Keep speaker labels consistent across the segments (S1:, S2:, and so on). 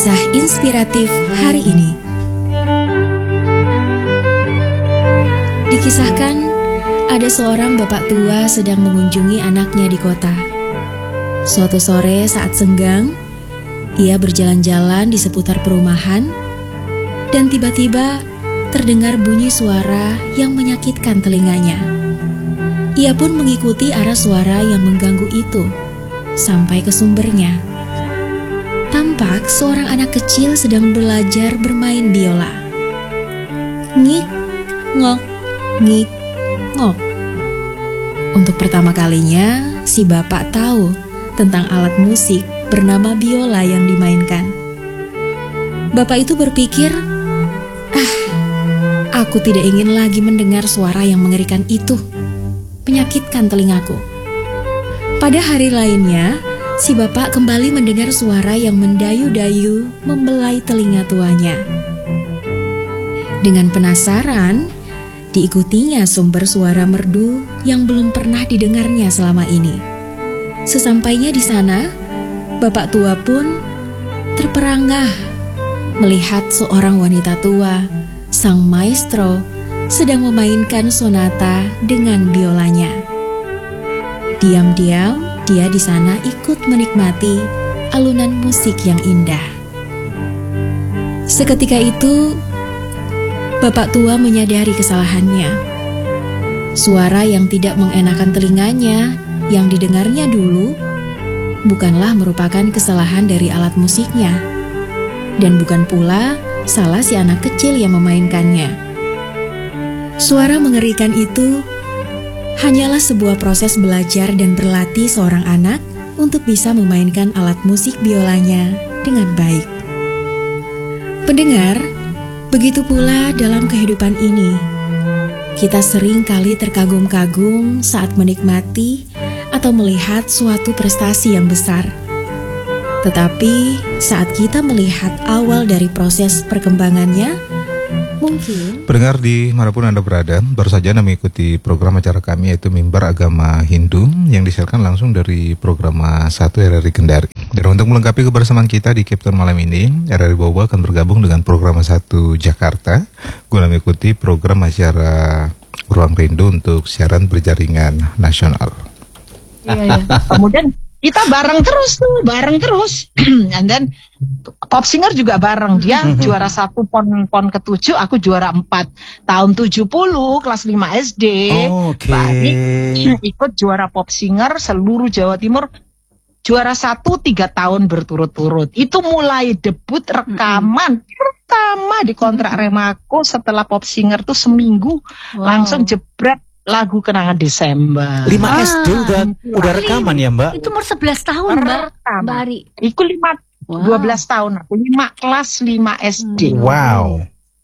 S1: Kisah inspiratif hari ini. Dikisahkan, ada seorang bapak tua sedang mengunjungi anaknya di kota. Suatu sore saat senggang, ia berjalan-jalan di seputar perumahan dan tiba-tiba terdengar bunyi suara yang menyakitkan telinganya. Ia pun mengikuti arah suara yang mengganggu itu sampai ke sumbernya. Tampak seorang anak kecil sedang belajar bermain biola. Ngik, ngok, ngik, ngok. Untuk pertama kalinya, si bapak tahu tentang alat musik bernama biola yang dimainkan. Bapak itu berpikir, aku tidak ingin lagi mendengar suara yang mengerikan itu. Menyakitkan telingaku. Pada hari lainnya, si bapak kembali mendengar suara yang mendayu-dayu membelai telinga tuanya. Dengan penasaran, diikutinya sumber suara merdu yang belum pernah didengarnya selama ini. Sesampainya di sana, bapak tua pun terperangah melihat seorang wanita tua, sang maestro, sedang memainkan sonata dengan biolanya. Diam-diam, dia di sana ikut menikmati alunan musik yang indah. Seketika itu, bapak tua menyadari kesalahannya. Suara yang tidak mengenakan telinganya yang didengarnya dulu bukanlah merupakan kesalahan dari alat musiknya, dan bukan pula salah si anak kecil yang memainkannya. Suara mengerikan itu hanyalah sebuah proses belajar dan berlatih seorang anak untuk bisa memainkan alat musik biolanya dengan baik. Pendengar, begitu pula dalam kehidupan ini. Kita sering kali terkagum-kagum saat menikmati atau melihat suatu prestasi yang besar. Tetapi saat kita melihat awal dari proses perkembangannya, mungkin
S2: pendengar di manapun Anda berada, baru saja Anda mengikuti program acara kami yaitu Mimbar Agama Hindu yang disiarkan langsung dari program 1 RRI Kendari. Dan untuk melengkapi kebersamaan kita di Cape Town malam ini, RRI Bobo akan bergabung dengan program 1 Jakarta guna mengikuti program acara Ruang Rindu untuk siaran berjaringan nasional.
S3: Iya. Kemudian kita bareng terus. And then Pop Singer juga bareng. Dia juara 1 pon ke-7, aku juara 4. Tahun 70, kelas 5 SD. Ikut juara Pop Singer seluruh Jawa Timur. Juara 1 3 tahun berturut-turut. Itu mulai debut rekaman pertama di kontrak Remaco setelah Pop Singer tuh seminggu. Langsung jebret lagu Kenangan Desember.
S4: 5 SD udah rekaman ya, Mbak?
S5: Itu umur 11 tahun, Mbak Ari.
S3: Iku 12 tahun aku, 5 kelas 5 SD.
S4: Wow.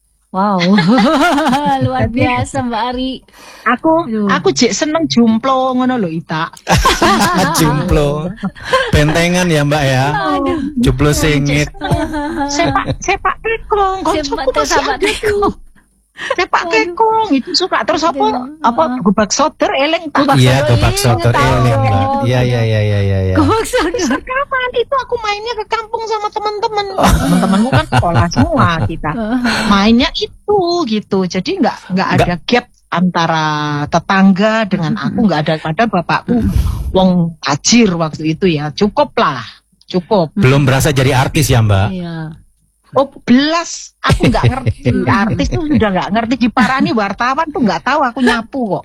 S5: Luar biasa Mbak Ari.
S3: Aku jek seneng jumplo ngono lho, Ita.
S4: Jumplo. Bentengan ya, Mbak ya. Jumplo singit.
S3: Sepak tekong, koncoku masih ada tuh. Sepak kekong itu suka terus apa gobak soder eleng tak?
S4: Iya, gobak soder eleng, Mbak. Iya.
S5: Gobak soder.
S3: Kapan itu aku mainnya ke kampung sama teman-teman. Teman-temanku kan sekolah semua kita. Mainnya itu gitu. Jadi nggak ada gap antara tetangga dengan aku, nggak ada bapakku wong tajir waktu itu ya. Cukup.
S4: Belum berasa jadi artis ya, Mbak?
S5: Iya.
S3: Belas, aku nggak ngerti. Artis tuh udah nggak ngerti, diparani wartawan tuh nggak tahu aku nyapu kok.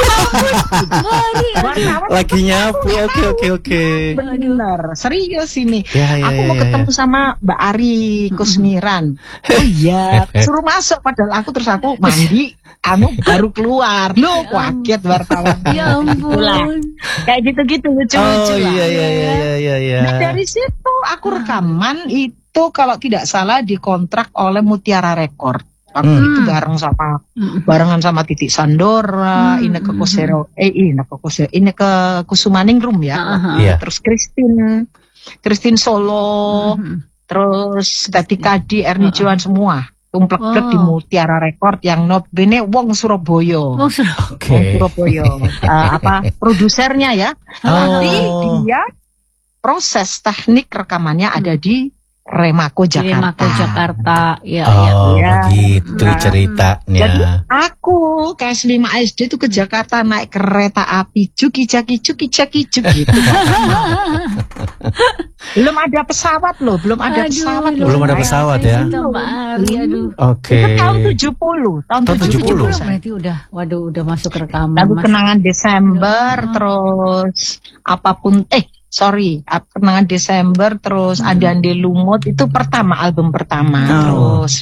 S4: Lagi nyapu, oke.
S3: Bener, serius ini.
S4: Aku
S3: mau ketemu sama Mbak Ari Kusmiran. Oh iya, suruh masuk padahal aku mandi, baru keluar. Loh, kaget wartawan.
S5: Ya ampun.
S3: Kayak gitu-gitu lucu-lucu lah.
S4: Iya.
S3: Nah, dari situ aku rekaman itu kalau tidak salah dikontrak oleh Mutiara Record. Waktu itu barengan sama Titik Sandora, Inneke Kusumaningrum ya. Terus Christine Solo, terus Tati Kadi, Erni Johan semua. Tumplek di Mutiara Record yang notabene wong Surabaya. Surabaya. Produsernya ya. Nanti dia proses teknik rekamannya ada di Remako
S5: Di
S3: Jakarta.
S5: Remako Jakarta. Ya,
S4: Oh,
S3: Ya.
S4: begitu
S3: Nah,
S4: ceritanya.
S3: Jadi aku kelas 5 SD itu ke Jakarta naik kereta api cuki-caki gitu. Belum ada pesawat loh, belum ada pesawat loh.
S4: Belum ada
S3: Saya-
S4: pesawat ya?
S5: Cinta Mbak Ari, aduh.
S4: Oke.
S3: Itu tahun 70, tahun
S4: Tahun
S3: 70.
S4: 70.
S5: Berarti udah masuk rekaman.
S3: Lagu
S5: Mas.
S3: kenangan Desember,
S5: Ya.
S3: terus kenangan Desember, terus Adande Lumut itu album pertama, terus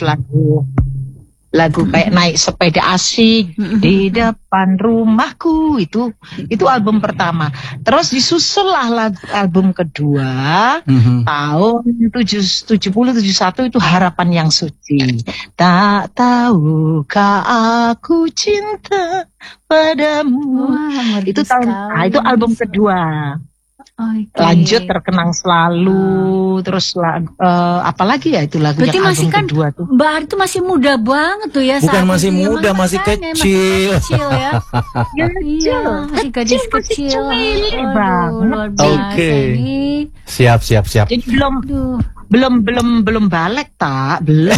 S3: lagu kayak naik sepeda asik di depan rumahku itu album pertama. Terus disusullah album kedua tahun 70-71 itu Harapan yang Suci. Tak tahukah aku cinta padamu.
S5: Wah,
S3: Itu
S5: merdu
S3: tahun
S5: sekali.
S3: itu album kedua.
S5: Oke.
S3: Lanjut Terkenang Selalu, terus apa lagi ya itu lagu
S5: Berarti
S3: yang
S5: masih
S3: album
S5: kan
S3: kedua tuh.
S5: Mbak Ari tuh masih muda banget tuh ya.
S4: Bukan
S5: saat
S4: masih
S5: itu ya.
S4: muda, masih
S5: Makanya,
S4: kecil.
S5: Masih kecil ya. Iya, masih gadis
S3: masih
S5: kecil.
S3: cuili
S5: Aduh,
S3: banget.
S5: luar biasa
S4: Oke.
S5: ini.
S4: Siap.
S3: Jadi
S5: Aduh,
S3: belum balik belum.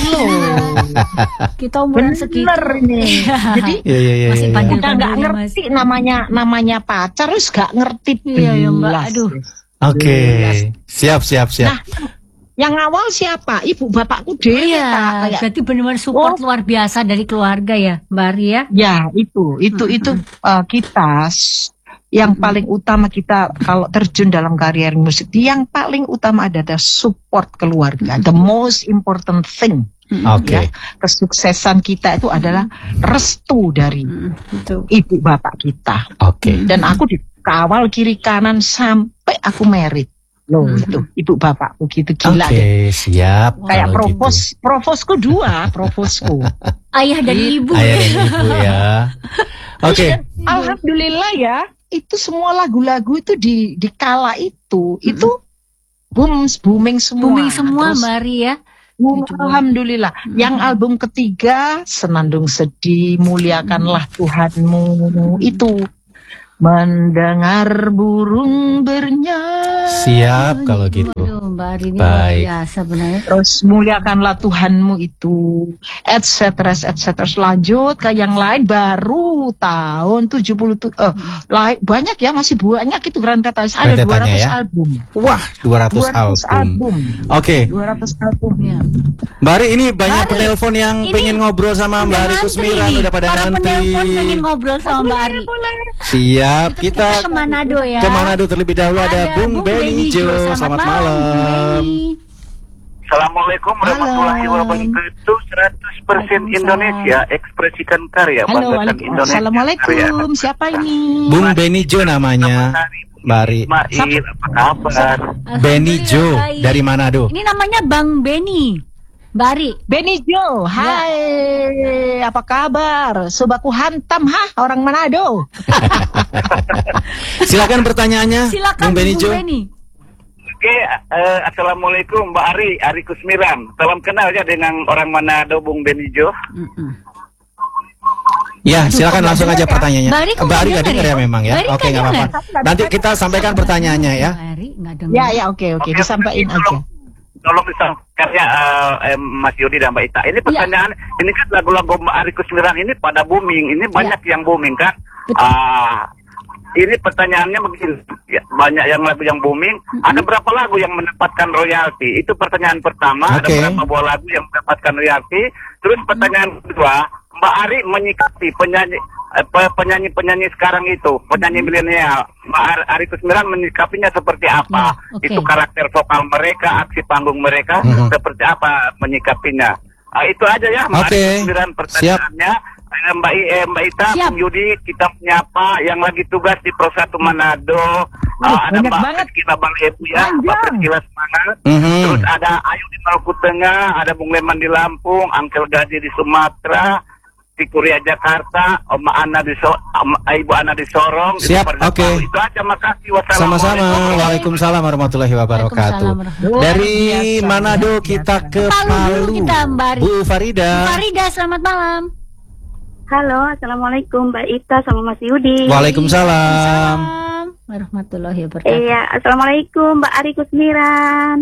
S5: kita umuran segitu.
S3: Bener ini. Jadi
S4: Iya.
S5: Masih panjang.
S3: udah nggak
S5: Panggilnya
S3: ngerti namanya pacar, terus nggak ngerti
S5: Iya, ya, Mbak.
S3: belas.
S5: Aduh.
S4: Oke. Siap.
S3: Nah, yang awal siapa? Ibu bapakku deh.
S5: Iya, berarti benar-benar support luar biasa dari keluarga ya, Mbak Ari ya.
S3: Ya itu kita yang paling utama kita kalau terjun dalam karier musik, yang paling utama adalah support keluarga. The most important thing.
S4: Oke.
S3: Kesuksesan kita itu adalah restu dari
S5: Itu.
S3: ibu bapak kita.
S4: Oke.
S3: Dan aku dikawal kiri kanan sampai aku merit. Loh itu ibu bapakku gitu gila deh.
S4: Oke, siap.
S3: Kayak
S4: kalau gitu.
S3: provosku dua, provosku.
S5: Ayah dan ibu
S4: Ayah
S5: ya.
S4: dan ibu ya. Oke.
S3: Alhamdulillah ya, itu semua lagu-lagu itu di kala itu booming semua.
S5: Booming semua
S3: Terus,
S5: Mbak Ari ya.
S3: Alhamdulillah. Yang album ketiga Senandung Sedih, Muliakanlah Tuhanmu itu mendengar burung bernyanyi.
S4: Siap kalau gitu.
S5: Waduh, Mbak Ari ini
S4: Baik.
S5: luar biasa benar.
S3: Terus muliakanlah Tuhanmu itu, etc. Lanjut ke yang lain baru tahun 70 banyak ya, masih banyak itu rentetan. Ada 200
S4: Rentetannya ya?
S3: album.
S4: Wah, 200 album. Oke,
S3: 200 album.
S5: Ya.
S4: Mbak Ari, ini banyak
S5: Mbak Ari,
S4: penelpon yang
S5: ini
S4: pengen ngobrol sama Mbak Ari
S5: Udah
S4: Kusmiran,
S5: ngantri nih.
S4: udah pada
S5: Para
S4: ngantri.
S5: penelpon pengen ngobrol sama Mbak Ari.
S4: Siap,
S5: Kita
S4: kita
S5: ke Manado ya.
S4: ke Manado terlebih dahulu ada Bung Benny Jo. Selamat malam.
S5: Bung Benny.
S6: Assalamualaikum warahmatullahi wabarakatuh. 100% Indonesia, ekspresikan karya,
S3: Halo,
S6: banggakan Indonesia.
S3: Assalamualaikum. Siapa ini?
S4: Bung Benny Jo namanya. Mbak Ari.
S6: Ismail, apa kabar?
S4: Benny Jo
S5: Alhamdulillah, baik.
S4: dari Manado.
S5: Ini namanya Bang Benny. Mbak Ari.
S3: Benny Jo, hai, apa kabar? Sobaku hantam, orang Manado.
S4: Silakan pertanyaannya,
S5: Silakan
S4: Bung Benny Jo.
S6: Oke, assalamualaikum Mbak Ari Kusmiran. Salam kenal ya dengan orang Manado, Bung Benny Jo.
S4: Ya, silakan langsung aja pertanyaannya.
S5: Mbak Ari kok
S4: Mbak Ari
S5: nggak
S4: nggak dengar
S5: dengar
S4: ya
S5: ya?
S4: memang ya?
S5: Mbak Ari
S4: Oke,
S5: nggak
S4: nggak apa-apa.
S5: dengar.
S4: Nanti kita sampaikan pertanyaannya ya.
S5: Mbak Ari nggak dengar.
S3: Ya, oke, disampaikan aja.
S6: Tolong disampaikan ya Mas Yudi dan Mbak Ita. Ini pertanyaan, ini kan lagu-lagu Mbak Ari Kusmiran ini pada booming. Ini banyak yang booming kan? Ini pertanyaannya begini, ya, banyak yang lagu yang booming. Ada berapa lagu yang mendapatkan royalti? Itu pertanyaan pertama.
S4: Oke.
S6: Ada berapa buah lagu yang mendapatkan royalti? Terus pertanyaan kedua, Mbak Ari menyikapi penyanyi sekarang itu, penyanyi milenial, Mbak Ari Kusmiran menyikapinya seperti apa?
S5: Ya, oke.
S6: Itu karakter vokal mereka, aksi panggung mereka, seperti apa menyikapinya? Itu aja ya, Mbak
S4: Oke.
S6: Ari Kusmiran pertanyaannya. Mbak Ita,
S5: Siap.
S6: Bung Yudi, kita menyapa yang lagi tugas di Pro 1 Manado. Ada
S3: banyak
S6: Mbak
S3: banget.
S6: Priscila Bang Ebu ya, Mbak Priscila semangat.
S4: Mhm.
S6: Terus ada Ayu di Maluku Tengah, ada Bung Leman di Lampung, Angkel Gaji di Sumatera, di Kuria Jakarta, Ibu Ana di Sorong.
S4: Siap,
S6: itu pada
S4: oke.
S6: tahu. Itu aja, makasih.
S4: Sama-sama.
S6: Wassalamualaikum.
S4: Waalaikumsalam warahmatullahi wabarakatuh.
S5: Waalaikumsalam warahmatullahi
S4: Dari
S3: Biasa,
S4: Manado
S3: biasa.
S4: kita ke
S5: Palu
S4: Palu.
S5: dulu kita, Mbak Ari.
S4: Bu Farida.
S5: Farida, selamat malam.
S7: Halo, assalamualaikum Mbak Ita sama Mas Yudi.
S4: Waalaikumsalam.
S5: Waalaikumsalam warahmatullahi wabarakatuh.
S7: Iya, assalamualaikum Mbak Ari Kusmiran.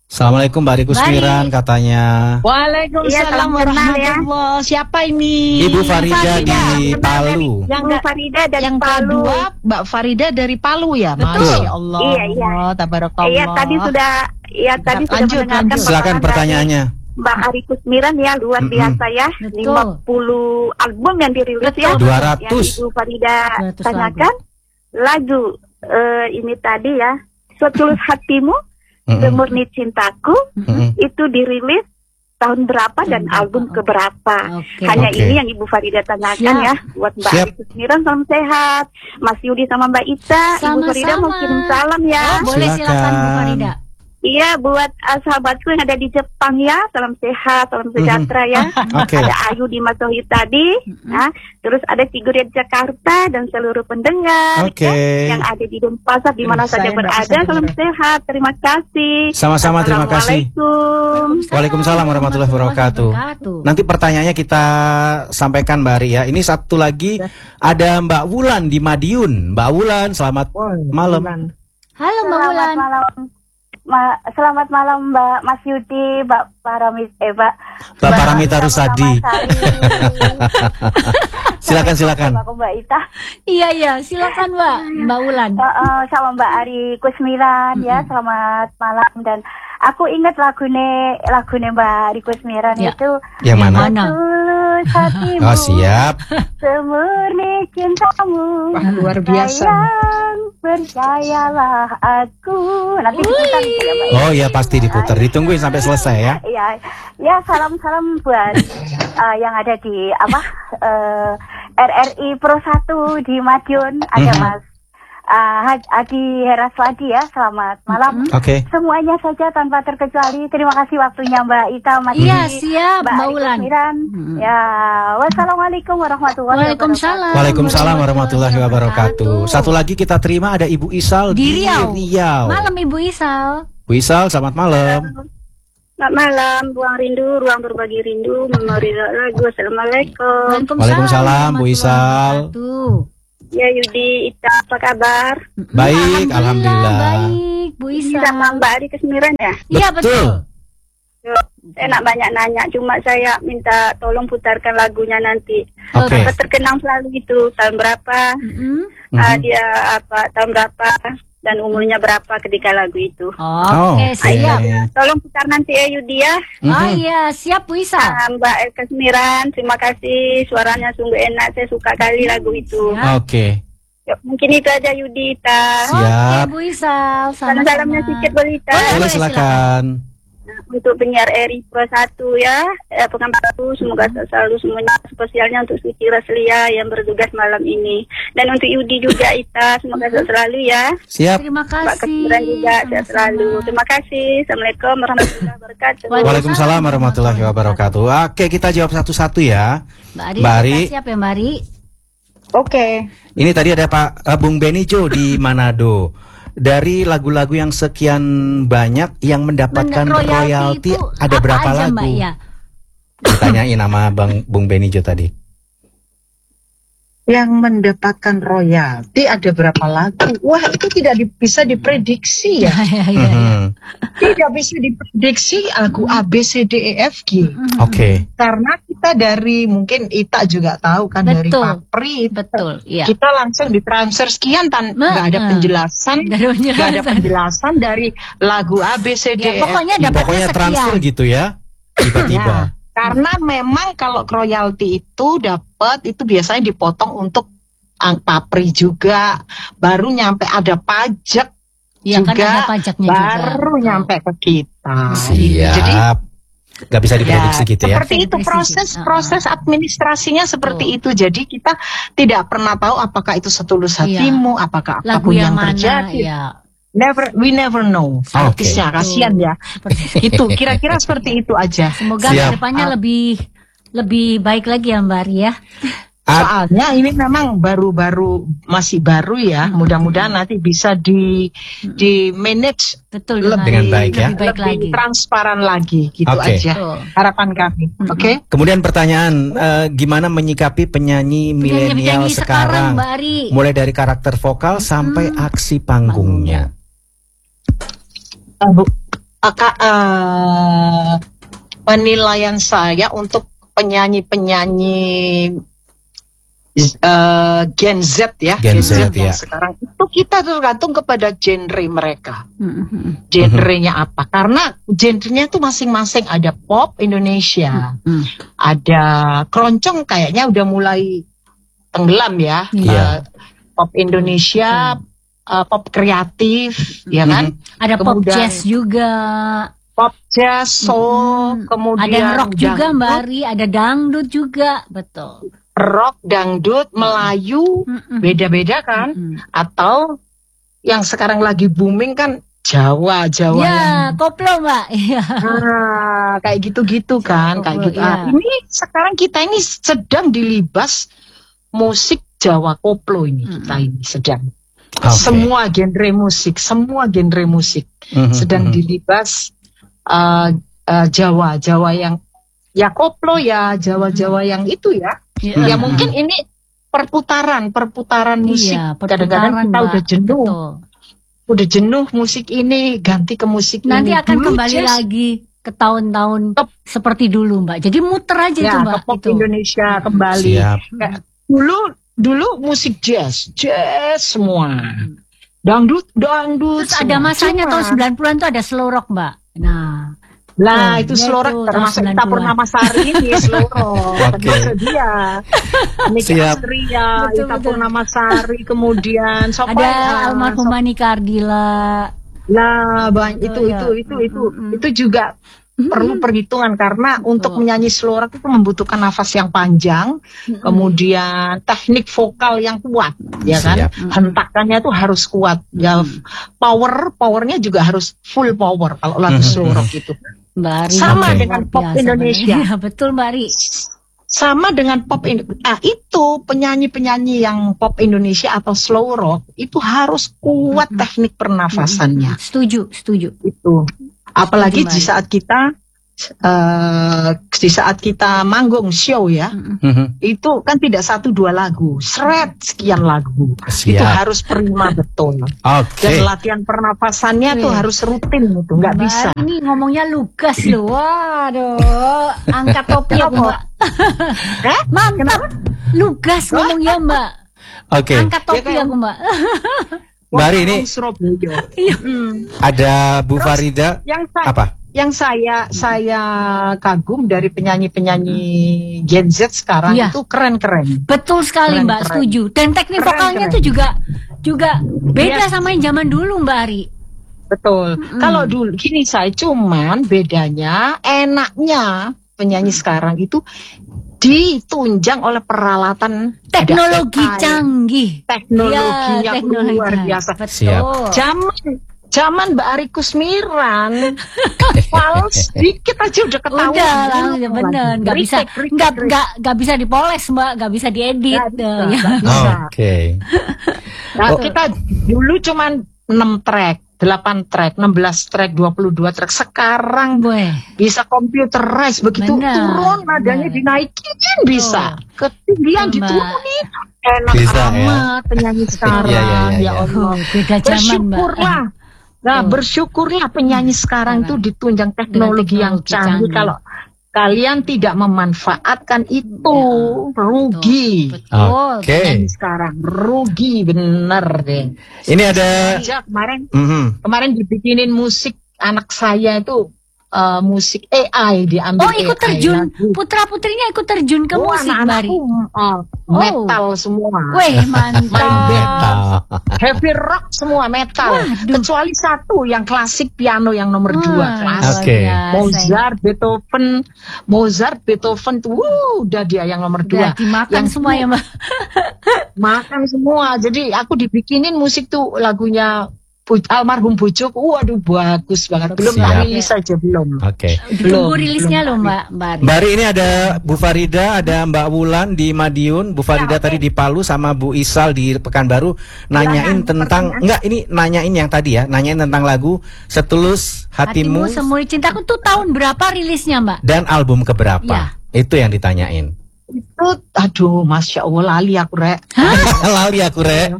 S4: Assalamualaikum Mbak Rikus
S5: Baik.
S4: Miran katanya.
S3: Waalaikumsalam
S7: Iya, salam kenal ya.
S3: warahmatullahi. Siapa ini?
S4: Ibu Farida di
S7: Kenal
S4: Palu.
S3: Yang
S7: Ibu Farida dari
S3: yang
S7: Palu.
S3: kedua Mbak Farida dari Palu ya.
S5: Betul.
S3: Masya Allah.
S7: Iya.
S3: Tabarakallah.
S7: Iya, tadi sudah
S3: Lanjut,
S7: mendengarkan
S3: lanjut.
S4: Silakan
S7: paparan
S4: pertanyaannya.
S7: dari Mbak Ari Kusmiran ya, luar
S4: Mm-mm.
S7: biasa ya.
S5: Betul.
S7: 50 album yang dirilis
S5: Betul.
S7: ya.
S4: 200.
S7: Yang Ibu Farida
S5: 200
S7: tanyakan lagu ini tadi ya, Setulus Hatimu,
S4: Mm-mm.
S7: Semurni Cintaku,
S4: Mm-mm.
S7: itu dirilis tahun berapa dan
S5: Tahun
S7: album
S5: berapa?
S7: keberapa.
S5: Oke.
S7: Hanya
S4: Oke.
S7: ini yang Ibu Farida tanyakan
S5: Siap.
S7: ya. Buat Mbak
S4: Siap.
S7: Ari Kusmiran salam sehat. Mas Yudi sama Mbak Ita, Ibu Farida mau
S5: Sama-sama.
S7: kirim salam ya.
S5: Oh, boleh silakan Bu
S4: Silakan.
S5: Farida.
S7: Iya, buat sahabatku yang ada di Jepang ya, salam sehat, salam sejahtera ya.
S4: Oke.
S7: Ada Ayu di Masohi tadi, nah, terus ada Figuria di Jakarta dan seluruh pendengar
S4: Oke.
S7: ya, yang ada di Denpasar di mana
S3: Saya
S7: saja
S3: nggak
S7: berada.
S3: bisa
S7: Salam
S3: dengar.
S7: sehat, terima kasih.
S4: Sama-sama, terima kasih.
S7: Assalamualaikum.
S4: Waalaikumsalam warahmatullahi wabarakatuh. Nanti pertanyaannya kita sampaikan Mbak Ari ya. Ini satu lagi ada Mbak Wulan di Madiun. Mbak Wulan, selamat malam.
S5: Halo Mbak Wulan.
S7: Selamat malam Mbak Mas Yudi, Mbak
S4: Mbak Paramita Rusadi. Silakan.
S7: Mbak Ita.
S5: Iya, silakan Mbak Wulan.
S7: Sama Mbak Ari Kusmiran ya, selamat malam. Dan aku ingat lagune Mbak Ari Kusmiran
S5: Ya.
S7: itu
S4: Yang mana?
S7: Tulus hatimu,
S4: Oh, siap.
S7: semurni cintamu.
S3: Wah, luar biasa.
S7: Sayang, percayalah aku. Nanti diputar gitu ya, Mbak.
S4: Oh iya, pasti diputar. Ditungguin sampai selesai ya.
S7: Ya salam-salam buat yang ada di RRI Pro 1 di Madiun. Ada Mas Adi Heraswadi ya. Selamat malam.
S4: Oke.
S7: Semuanya saja tanpa terkecuali. Terima kasih waktunya Mbak Ita, Mas
S5: Iya,
S7: Yudi,
S5: siap Mbak
S7: Ari
S5: Wulan.
S7: Kusmiran. Ya, wassalamualaikum warahmatullahi wabarakatuh.
S5: Waalaikumsalam.
S4: Waalaikumsalam warahmatullahi wabarakatuh. Satu lagi kita terima ada Ibu Isal
S5: Di Riau.
S4: Riau.
S5: Malam Ibu Isal.
S4: Bu Isal, selamat malam.
S7: Selamat malam, buang rindu, ruang berbagi rindu, memori lagu. Assalamualaikum.
S4: Waalaikumsalam, Bu Isal.
S7: Ya Yudi, Ita, apa kabar?
S4: Baik, alhamdulillah.
S5: Baik, Bu
S7: Ini
S5: Isal.
S7: sama Mbak Ari Kusmiran ya?
S5: Iya, betul.
S7: Saya nak banyak nanya, cuma saya minta tolong putarkan lagunya nanti.
S4: Oke.
S7: Apa terkenang selalu itu, tahun berapa, dia tahun berapa, dan umurnya berapa ketika lagu itu.
S5: Oke, siap.
S7: Tolong putar nanti ya Yudi ya.
S5: Oh iya, siap Bu Isal.
S7: Mbak Ari Kusmiran, terima kasih, suaranya sungguh enak, saya suka kali lagu itu.
S4: Oke.
S7: Ya, mungkin itu aja Yudi, Ita.
S4: Siap.
S5: Oke, Bu Isal.
S7: Salam-salamnya sedikit boleh Ita.
S4: Boleh, silakan.
S7: Untuk penyiar RI Pro 1 ya, pengampu semoga selalu semuanya, spesialnya untuk Suci Raslia yang bertugas malam ini, dan untuk Yudi juga Ita, semoga sehat selalu ya.
S4: Siap.
S5: Terima
S7: Mbak
S5: kasih.
S7: Kusmiran juga sehat selalu. Terima kasih. Assalamualaikum warahmatullahi wabarakatuh.
S4: Waalaikumsalam warahmatullahi wabarakatuh. Oke, kita jawab satu-satu ya.
S5: Mbak Ari,
S4: Mbak Ari.
S5: siap ya Mbak Ari?
S3: Oke.
S4: Ini tadi ada Pak Bung Benijo di Manado. Dari lagu-lagu yang sekian banyak yang mendapatkan royalti
S5: itu
S4: ada
S5: apa
S4: berapa
S5: aja,
S4: lagu?
S5: Mbak, ya?
S4: Ditanyain sama Bung Benijo tadi.
S3: Yang mendapatkan royalti ada berapa lagu? Wah, itu tidak bisa diprediksi ya.
S4: Mhm.
S3: Tidak bisa diprediksi lagu A, B, C, D, E, F, G.
S4: Oke.
S3: Karena kita dari, mungkin Ita juga tahu kan, dari
S5: Betul.
S3: Papri.
S5: Betul, iya.
S3: Kita langsung ditransfer sekian, nggak ada penjelasan.
S5: Nggak ada
S3: Nggak ada
S5: penjelasan.
S3: penjelasan dari lagu A, B, C, D,
S5: Ya,
S3: E, F,
S5: pokoknya
S3: G.
S5: dapatnya
S4: Pokoknya transfer
S5: sekian.
S4: gitu ya. Tiba-tiba.
S3: Karena memang kalau royalti itu dapat, itu biasanya dipotong untuk Papri juga, baru nyampe ada pajak
S5: Iya kan
S3: juga,
S5: ada pajaknya juga.
S3: baru
S5: Betul.
S3: nyampe ke kita.
S4: Siap.
S3: Jadi
S4: Gak bisa diprediksi gitu ya.
S3: seperti itu
S5: Diprediksi.
S3: proses administrasinya seperti itu. Jadi kita tidak pernah tahu apakah itu setulus
S5: Iya.
S3: hatimu, apakah
S5: Lagu
S3: apapun yang
S5: mana,
S3: terjadi.
S5: ya.
S3: We never know. Artisnya kasihan ya.
S5: Seperti
S3: Itu kira-kira seperti itu aja.
S5: Semoga
S4: Siap.
S5: kedepannya lebih baik lagi ya Mbak Ari ya.
S3: Soalnya ini memang masih baru ya. Mudah-mudahan nanti bisa di manage
S5: Betul
S4: Dengan baik ya.
S5: Lebih baik lagi.
S3: lebih transparan lagi gitu
S4: Oke.
S3: aja.
S5: Betul.
S3: Harapan kami. Oke.
S4: Kemudian pertanyaan, gimana menyikapi penyanyi milenial
S5: Penyanyi
S4: sekarang?
S5: Mbak Ari.
S4: Mulai dari karakter vokal sampai aksi panggungnya.
S3: penilaian saya untuk penyanyi-penyanyi Gen Z ya,
S4: Gen Z,
S3: yang
S4: ya.
S3: sekarang itu kita tergantung kepada genre mereka. Genrenya apa? Karena genrenya itu masing-masing, ada pop Indonesia, ada keroncong kayaknya udah mulai tenggelam ya.
S4: Iya.
S3: Pop Indonesia, pop kreatif, ya kan?
S5: Ada pop
S3: Kemudian
S5: jazz juga.
S3: pop jazz, soul, kemudian
S5: Ada rock juga
S3: dangdut,
S5: Mbak Ari, ada dangdut juga, betul.
S3: rock, dangdut, Melayu, beda-beda kan? Atau yang sekarang lagi booming kan Jawa yang
S5: Ya, koplo Mbak. Iya.
S3: kayak gitu-gitu kan, kayak gitu.
S5: Iya.
S3: Ini sekarang kita ini sedang dilibas musik Jawa koplo ini, kita ini sedang.
S4: Oke.
S3: Semua genre musik sedang dilibas Jawa yang ya koplo ya, Jawa yang itu ya. Ya mungkin ini perputaran musik.
S5: Iya,
S3: Kadang-kadang kita
S5: Mbak.
S3: udah jenuh.
S5: Betul.
S3: Udah jenuh musik ini, ganti ke musik
S5: Nanti
S3: ini.
S5: akan
S3: Dulu
S5: kembali
S3: jazz,
S5: lagi ke tahun-tahun seperti dulu Mbak. Jadi muter aja
S3: ya,
S5: itu
S3: ke
S5: Mbak.
S3: pop
S5: Itu.
S3: Indonesia kembali.
S4: Siap.
S3: Kayak dulu musik jazz semua. Dangdut
S5: Terus ada
S3: semua.
S5: masanya
S3: Cuma-
S5: tahun 90-an tuh ada slow rock Mbak. Nah,
S3: Lah
S5: itu
S3: itu slow rock
S5: tahun
S3: termasuk
S5: 90-an.
S3: Ita Purnamasari ini slow rock.
S4: Oke.
S3: Termasuk dia. Niki
S4: Siap.
S3: Astria,
S5: Betul,
S3: Ita
S5: betul.
S3: Purnamasari, kemudian siapa
S5: ada
S3: ya?
S5: almarhumah Nika Ardila.
S3: Lah banyak
S5: Betul, ya.
S3: itu juga perlu perhitungan karena untuk menyanyi slow rock itu membutuhkan nafas yang panjang, kemudian teknik vokal yang kuat, ya kan?
S4: Siap.
S3: Hentakannya tuh harus kuat, ya powernya juga harus full power kalau lagu slow rock itu.
S5: Mbak Ari
S3: Sama
S5: luar
S3: dengan pop
S5: biasa,
S3: Indonesia.
S5: Mbak. Iya, betul Mbak Ari.
S3: Sama dengan pop itu penyanyi-penyanyi yang pop Indonesia atau slow rock itu harus kuat teknik pernafasannya
S5: Setuju.
S3: itu. Apalagi
S5: Setuju,
S3: di
S5: Mbak.
S3: saat kita manggung show ya, itu kan tidak 1-2 lagu, sekian lagu.
S4: Siap.
S3: Itu harus prima betul.
S4: Oke.
S3: Dan latihan pernafasannya tuh harus rutin itu, nggak
S5: Mbak
S3: bisa.
S5: Ari ini ngomongnya lugas loh. Waduh, angkat topi aku Mbak. Mantap. Lugas ngomongnya Mbak.
S4: Oke.
S5: Angkat topi
S3: Ya, kayak-
S5: aku Mbak.
S4: Mbak Ari, ini
S3: Orang Surabaya.
S4: ada Bu Farida.
S3: Yang
S4: Apa?
S3: saya kagum dari penyanyi-penyanyi Gen Z sekarang
S5: Iya.
S3: itu keren-keren.
S5: Betul sekali
S3: Keren,
S5: Mbak,
S3: keren.
S5: setuju. Dan teknik
S3: Keren,
S5: vokalnya
S3: keren.
S5: tuh juga beda
S3: Iya.
S5: sama yang zaman dulu Mbak Ari.
S3: Betul. Kalau dulu gini saya cuman bedanya enaknya penyanyi sekarang itu ditunjang oleh peralatan ada
S5: Teknologi
S3: AI.
S5: canggih.
S3: Teknologinya
S5: Iya, teknologi
S3: luar
S5: canggih.
S3: biasa.
S4: Siap.
S5: Betul.
S3: Zaman Mbak Ari Kusmiran, fals dikit aja udah ketahuan.
S5: Udah lah, bener, nggak bisa dipoles Mbak, nggak bisa diedit.
S3: Nggak bisa,
S5: Ya.
S3: nggak bisa.
S4: Oke.
S3: Nah, kita dulu cuman 6 track, 8 track, 16 track, 22 track. Sekarang
S5: Boy.
S3: bisa computerize, begitu
S5: Benar,
S3: turun nadanya
S5: benar.
S3: dinaikin bisa, ketinggian
S5: Mbak.
S3: diturunin. Enak
S4: Bisa, ya.
S3: amat penyanyi sekarang,
S4: Iya, iya, iya,
S3: ya
S4: iya.
S3: Allah.
S5: Beda zaman Mbak.
S3: Bersyukurlah. Nah, bersyukurlah penyanyi sekarang itu ditunjang teknologi yang
S5: teknologi
S3: canggih.
S5: canggih.
S3: Kalau kalian tidak memanfaatkan itu, rugi.
S5: Betul.
S4: Oke.
S3: Penyanyi sekarang rugi bener deh.
S4: Ini ada.
S3: Aja kemarin
S4: Mhm.
S3: dibikinin musik anak saya itu musik AI diambil.
S5: Oh, ikut
S3: AI
S5: terjun.
S3: lagu.
S5: Putra-putrinya ikut terjun ke
S3: Oh,
S5: musik Mbak Ari.
S3: anak-anakku metal semua.
S5: Weh,
S3: Main band.
S5: mantap.
S3: Heavy rock semua metal.
S5: Waduh.
S3: Kecuali satu yang klasik piano yang nomor 2
S5: Wah,
S3: klasik.
S4: Oke.
S5: luar biasa.
S3: Mozart, Beethoven tuh udah dia yang nomor 2.
S5: Udah dimakan
S3: Yang
S5: semua ya Mbak.
S3: Makan semua. Jadi aku dibikinin musik tuh lagunya almarhum bojoku. Waduh bagus banget. Belum
S4: Siap.
S3: rilis saja belum.
S4: Oke.
S5: Ditunggu
S3: Belum,
S5: rilisnya loh
S3: belum.
S5: Mbak Ari.
S4: Mbak Ari, ini ada Bu Farida, ada Mbak Wulan di Madiun, Bu Farida tadi di Palu, sama Bu Isal di Pekanbaru nanyain tentang ini nanyain yang tadi ya, nanyain tentang lagu Setulus
S5: Hatimu
S4: Hatimu
S5: Semuri Cintaku tuh tahun berapa rilisnya Mbak?
S4: dan album keberapa?
S5: Iya.
S4: Itu yang ditanyain.
S3: itu, aduh, Masya Allah, lali aku, Rek.
S4: Lali aku, Rek.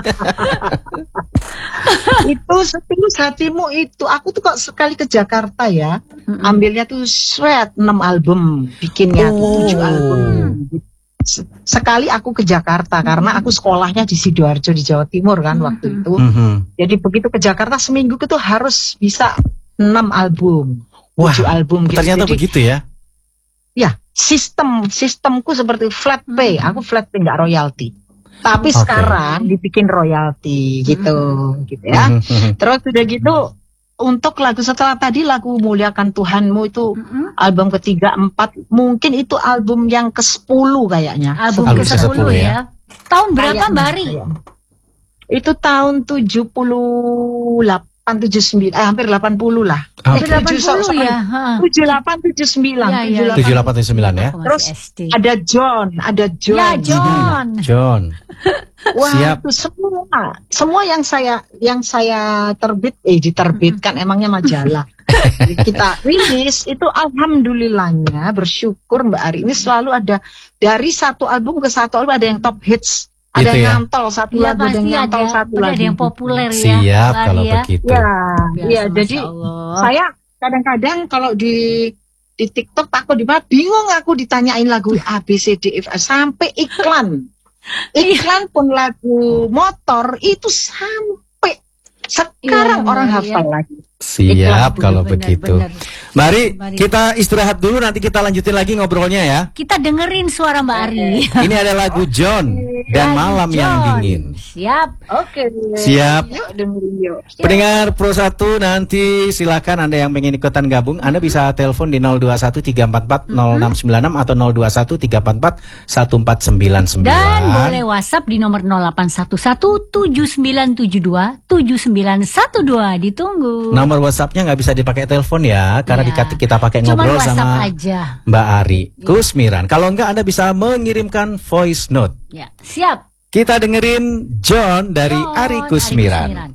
S3: Itu Setulus Hatimu itu, aku tuh kok sekali ke Jakarta ya, ambilnya tuh 6 album, bikinnya tuh 7 album. Sekali aku ke Jakarta, karena aku sekolahnya di Sidoarjo di Jawa Timur kan waktu itu. Jadi begitu ke Jakarta seminggu itu harus bisa 6 album, 7 album gitu.
S4: Ternyata
S3: jadi,
S4: begitu ya?
S3: Ya, sistemku seperti flat pay. Aku flat pay nggak royalti. Tapi sekarang dibikin royalti gitu ya. Terus udah gitu untuk lagu setelah tadi lagu Muliakan Tuhanmu itu album ketiga, 4, mungkin itu album yang ke-10 kayaknya.
S5: Album ke-10 ya. Tahun berapa Mbak Ari?
S3: Itu tahun 78. 79, hampir 80 lah.
S5: 80 ya.
S3: 78, 79.
S4: 78, 79 ya.
S3: Terus ada John.
S5: Ya,
S4: John.
S3: Wah,
S4: Siap.
S3: itu semua yang saya diterbitkan emangnya majalah. Kita rilis itu alhamdulillahnya bersyukur Mbak Ari ini selalu ada dari satu album ke satu album ada yang top hits. Ada
S4: Gitu
S3: yang
S4: ya?
S3: nyantol satu lagu, ada yang nyantol satu lagu.
S5: Ada yang populer ya.
S4: Siap kalau begitu.
S3: Ya, jadi saya kadang-kadang kalau di TikTok aku bingung aku ditanyain lagu A B C D F sampai iklan pun lagu motor itu sampai sekarang orang hafal lagi.
S4: Siap kalau begitu. Mari kita istirahat dulu, nanti kita lanjutin lagi ngobrolnya ya.
S5: Kita dengerin suara Mbak Ari.
S4: Ini ada lagu John dan Malam yang Dingin.
S5: Siap.
S3: Oke.
S4: Siap.
S3: Yuk dengerin yuk.
S4: Pendengar Pro 1 nanti silakan Anda yang pengen ikutan gabung, Anda bisa telepon di 0213440696 atau 0213441499.
S5: Dan boleh WhatsApp di nomor 081179727912. Ditunggu.
S4: Nomor WhatsApp-nya nggak bisa dipakai telepon ya, karena kita pakai ngobrol sama
S5: aja.
S4: Mbak Ari Kusmiran. Kalau enggak Anda bisa mengirimkan voice note.
S5: Ya, siap.
S4: Kita dengerin John dari Ari Kusmiran.